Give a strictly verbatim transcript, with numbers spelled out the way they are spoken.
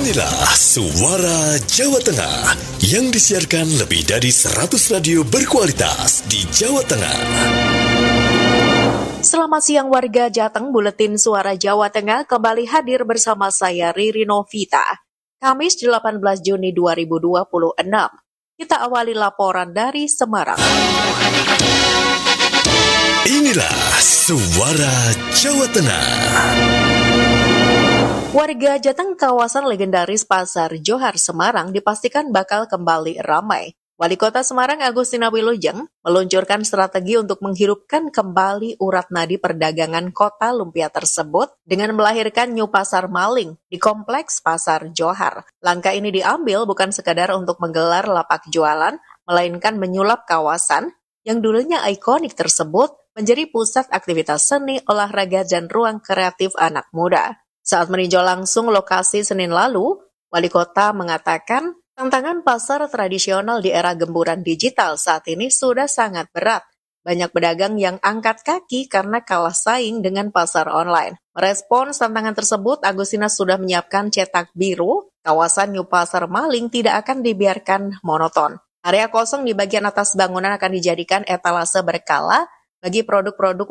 Inilah Suara Jawa Tengah yang disiarkan lebih dari seratus radio berkualitas di Jawa Tengah. Selamat siang warga Jateng, Buletin Suara Jawa Tengah kembali hadir bersama saya Riri Novita. Kamis delapan belas Juni dua ribu dua puluh enam. Kita awali laporan dari Semarang. Inilah Suara Jawa Tengah. Warga Jateng kawasan legendaris Pasar Johar Semarang dipastikan bakal kembali ramai. Wali Kota Semarang Agustina Wilujeng meluncurkan strategi untuk menghidupkan kembali urat nadi perdagangan kota lumpia tersebut dengan melahirkan New Pasar Maling di Kompleks Pasar Johar. Langkah ini diambil bukan sekadar untuk menggelar lapak jualan, melainkan menyulap kawasan yang dulunya ikonik tersebut menjadi pusat aktivitas seni, olahraga, dan ruang kreatif anak muda. Saat meninjau langsung lokasi Senin lalu, Wali Kota mengatakan tantangan pasar tradisional di era gemburan digital saat ini sudah sangat berat. Banyak pedagang yang angkat kaki karena kalah saing dengan pasar online. Merespons tantangan tersebut, Agustina sudah menyiapkan cetak biru. Kawasan New Pasar Maling tidak akan dibiarkan monoton. Area kosong di bagian atas bangunan akan dijadikan etalase berkala bagi produk-produk